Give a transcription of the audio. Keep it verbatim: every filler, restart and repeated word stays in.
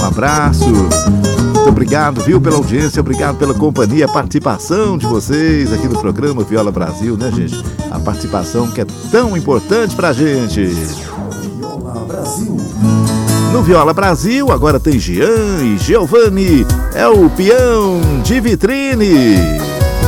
Um abraço. Muito obrigado, viu, pela audiência, obrigado pela companhia, a participação de vocês aqui no programa Viola Brasil, né, gente? A participação que é tão importante pra gente. Viola Brasil. No Viola Brasil, agora tem Jean e Giovanni, é o peão de vitrine.